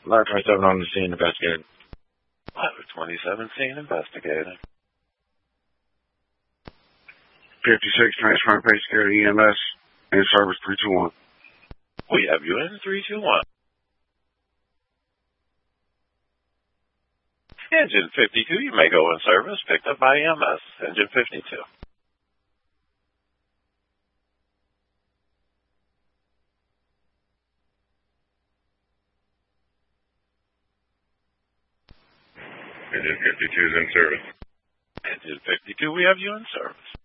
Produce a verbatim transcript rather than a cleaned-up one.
eleven twenty-seven on the scene, investigated. eleven twenty-seven scene, investigated. fifty-six, transferring pay security E M S, in service three two one. We have you in three two one. Engine fifty-two, you may go in service, picked up by E M S. Engine fifty-two. Engine fifty-two is in service. Engine fifty-two, we have you in service.